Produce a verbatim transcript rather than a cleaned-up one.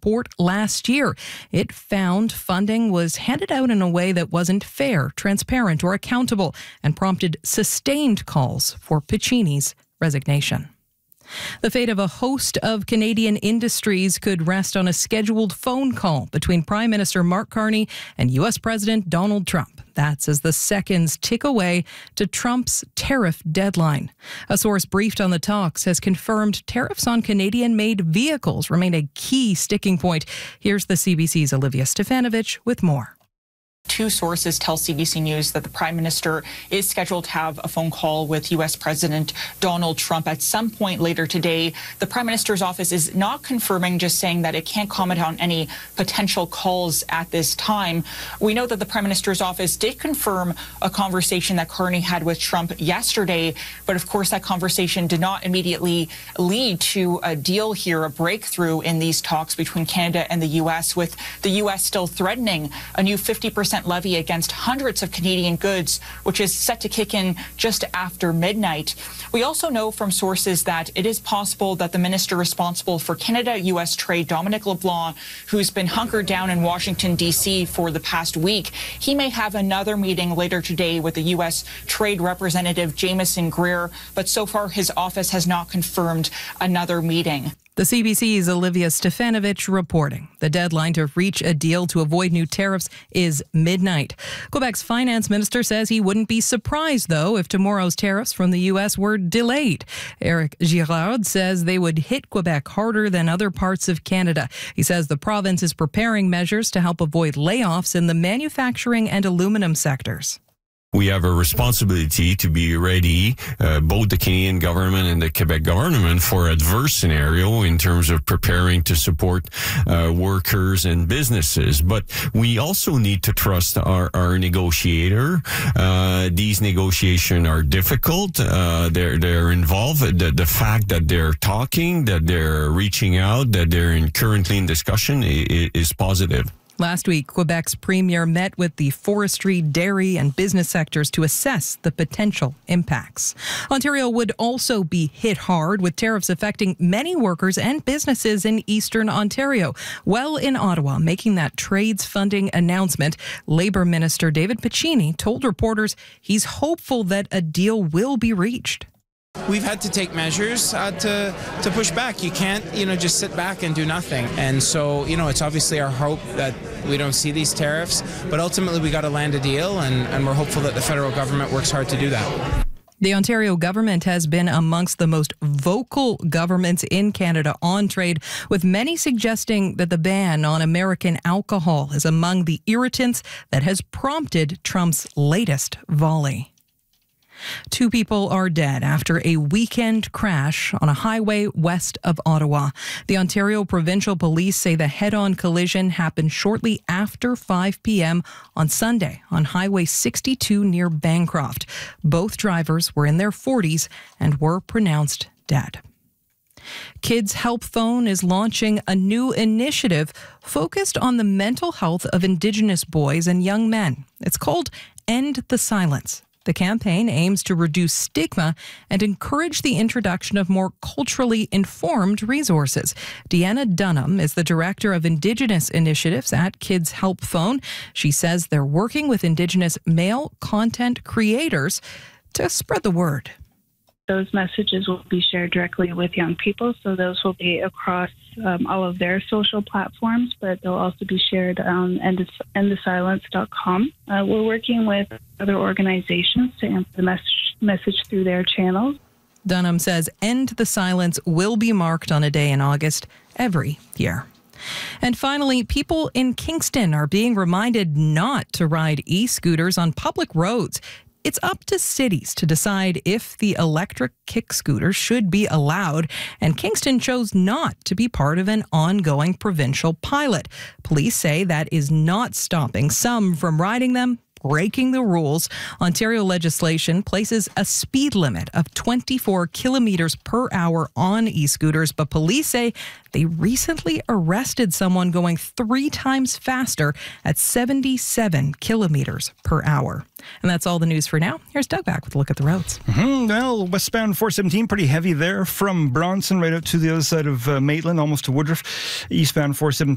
report last year. It found funding was handed out in a way that wasn't fair, transparent, or accountable, and prompted sustained calls for Piccini's resignation. The fate of a host of Canadian industries could rest on a scheduled phone call between Prime Minister Mark Carney and U S President Donald Trump. That's as the seconds tick away to Trump's tariff deadline. A source briefed on the talks has confirmed tariffs on Canadian-made vehicles remain a key sticking point. Here's the C B C's Olivia Stefanovich with more. Two sources tell C B C News that the Prime Minister is scheduled to have a phone call with U S President Donald Trump at some point later today. The Prime Minister's office is not confirming, just saying that it can't comment on any potential calls at this time. We know that the Prime Minister's office did confirm a conversation that Carney had with Trump yesterday, but of course that conversation did not immediately lead to a deal here, a breakthrough in these talks between Canada and the U S, with the U S still threatening a new fifty percent levy against hundreds of Canadian goods, which is set to kick in just after midnight. We also know from sources that it is possible that the minister responsible for Canada-U S trade, Dominic LeBlanc, who's been hunkered down in Washington, D C for the past week, he may have another meeting later today with the U S Trade Representative Jameson Greer, but so far his office has not confirmed another meeting. The C B C's Olivia Stefanovich reporting. The deadline to reach a deal to avoid new tariffs is midnight. Quebec's finance minister says he wouldn't be surprised, though, if tomorrow's tariffs from the U S were delayed. Eric Girard says they would hit Quebec harder than other parts of Canada. He says the province is preparing measures to help avoid layoffs in the manufacturing and aluminum sectors. We have a responsibility to be ready, uh, both the Canadian government and the Quebec government, for adverse scenario in terms of preparing to support uh, workers and businesses. But we also need to trust our, our negotiator. Uh, these negotiations are difficult. Uh, they're, they're involved. The, the fact that they're talking, that they're reaching out, that they're in, currently in discussion is, is positive. Last week, Quebec's premier met with the forestry, dairy, and business sectors to assess the potential impacts. Ontario would also be hit hard, with tariffs affecting many workers and businesses in eastern Ontario. Well, in Ottawa, making that trades funding announcement, Labour Minister David Piccini told reporters he's hopeful that a deal will be reached. We've had to take measures uh, to to push back. You can't, you know, just sit back and do nothing. And so, you know, it's obviously our hope that we don't see these tariffs, but ultimately we got to land a deal, and, and we're hopeful that the federal government works hard to do that. The Ontario government has been amongst the most vocal governments in Canada on trade, with many suggesting that the ban on American alcohol is among the irritants that has prompted Trump's latest volley. Two people are dead after a weekend crash on a highway west of Ottawa. The Ontario Provincial Police say the head-on collision happened shortly after five p.m. on Sunday on Highway sixty-two near Bancroft. Both drivers were in their forties and were pronounced dead. Kids Help Phone is launching a new initiative focused on the mental health of Indigenous boys and young men. It's called End the Silence. The campaign aims to reduce stigma and encourage the introduction of more culturally informed resources. Deanna Dunham is the director of Indigenous initiatives at Kids Help Phone. She says they're working with Indigenous male content creators to spread the word. Those messages will be shared directly with young people, so those will be across um, all of their social platforms, but they'll also be shared on end the silence dot com. Uh, we're working with other organizations to amp the message, message through their channels. Dunham says End the Silence will be marked on a day in August every year. And finally, people in Kingston are being reminded not to ride e-scooters on public roads. It's up to cities to decide if the electric kick scooter should be allowed, and Kingston chose not to be part of an ongoing provincial pilot. Police say that is not stopping some from riding them, breaking the rules. Ontario legislation places a speed limit of twenty-four kilometers per hour on e-scooters, but police say they recently arrested someone going three times faster at seventy-seven kilometers per hour. And that's all the news for now. Here's Doug back with a look at the roads. Mm-hmm. Well, westbound four seventeen, pretty heavy there from Bronson right out to the other side of uh, Maitland, almost to Woodruff. Eastbound four seventeen.